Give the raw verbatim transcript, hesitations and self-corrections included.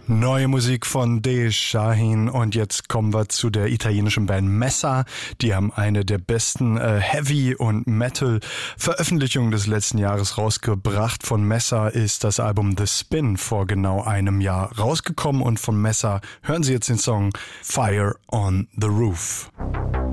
Neue Musik von Dej Shahin und jetzt kommen wir zu der italienischen Band Messa. Die haben eine der besten äh, Heavy- und Metal-Veröffentlichungen des letzten Jahres rausgebracht. Von Messa ist das Album The Spin vor genau einem Jahr rausgekommen und von Messa hören Sie jetzt den Song Fire on the Roof.